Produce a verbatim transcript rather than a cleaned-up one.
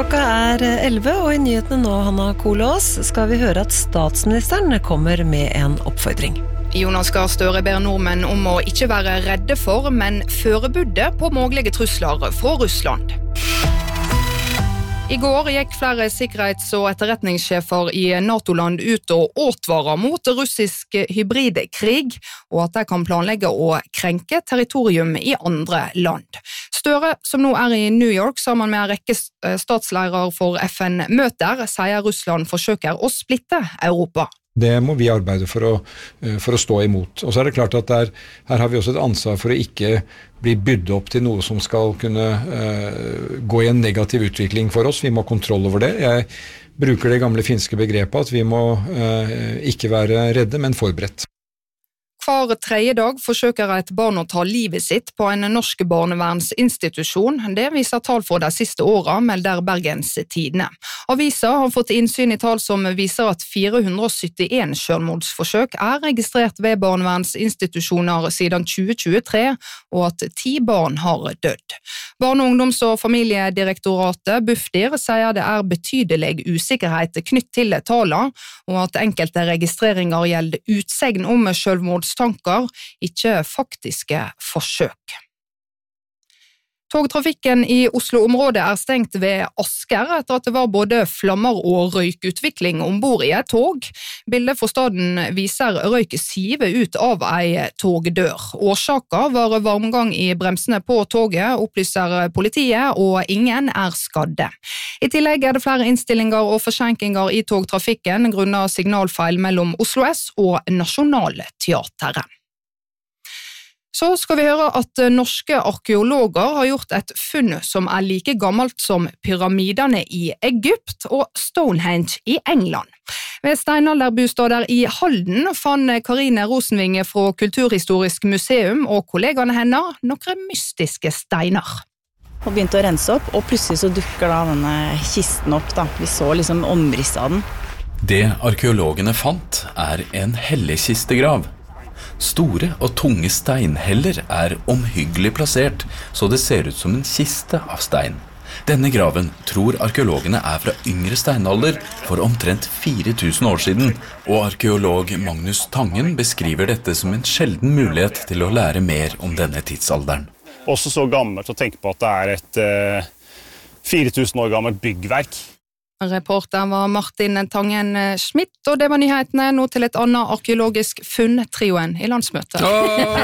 Klokka er elleve, og i nyhetene nå, Hanna Kolås, skal vi høre at statsministeren kommer med en oppfordring. Jonas Gahr Støre ber nordmenn om å ikke være redde for, men forebudde på mulige trusler fra Russland. I går gikk flere sikkerhets- og etterretningssjefer i NATO-land ut og advarer mot russisk hybridkrig, og at de kan planlegge å krenke territorium i andre land. Støre, som nå er i New York sammen med en rekke statsledere for F N-møter, sier Russland forsøker å splitte Europa. Det må vi arbeide for å, for å stå imot. Og så er det klart at der, her har vi også et ansvar for å ikke bli bydd opp til noe som skal kunne uh, gå i en negativ utvikling for oss. Vi må ha kontroll over det. Jeg bruker det gamle finske begrepet at vi må uh, ikke være redde, men forberedt. Hver tredje dag forsøker et barn å ta livet sitt på en norsk barnevernsinstitusjon. Det viser tall for de siste årene, melder Bergens Tidende. Avisa har fått innsyn i tall som viser at fire hundre syttien selvmordsforsøk er registrert ved barnevernsinstitusjoner siden tjue tjuetre, og at ti barn har dødd. Barne-, ungdoms- og familiedirektoratet, Bufdir, sier det er betydelig usikkerhet knytt til tallene, og at enkelte registreringer gjelder utsegn om selvmordstanker, ikke faktiske forsøk. Togtrafikken i Oslo-området er stengt ved Asker etter at det var både flammer og røykutvikling ombord i et tog. Bildet fra staden viser røyk sive ut av ei togdør. Årsaken var varmgang i bremsene på toget, opplyser politiet, og ingen er skadde. I tillegg er det flere innstillinger og forsinkelser i togtrafikken grunnet signalfeil mellom Oslo S og Nationaltheatret. Så skal vi høre at norske arkeologer har gjort et funn som er like gammelt som pyramidene i Egypt og Stonehenge i England. Ved steinalderbostader i Halden fant Karine Rosenvinge fra Kulturhistorisk museum og kollegene henne noen mystiske steiner. Og begynte å rense opp, og plutselig så dukker da denne kisten opp. Da. Vi så liksom omriss av den. Det arkeologene fant er en helligkistegrav. Store og tunge steinheller er omhyggelig plassert, så det ser ut som en kiste av stein. Denne graven tror arkeologene er fra yngre steinalder, for omtrent fire tusen år siden, og arkeolog Magnus Tangen beskriver dette som en sjelden mulighet til å lære mer om denne tidsalderen. Også så gammelt å tenke på at det er et uh, fire tusen år gammelt byggverk. Reporter var Martin Tangen Schmidt, og det var nyhetene nå til et annet arkeologisk funn, trioen i landsmøtet.